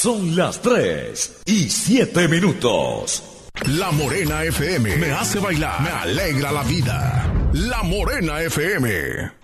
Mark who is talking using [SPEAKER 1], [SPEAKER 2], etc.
[SPEAKER 1] Son las 3:07.
[SPEAKER 2] La Morena FM me hace bailar, me alegra la vida. La Morena FM.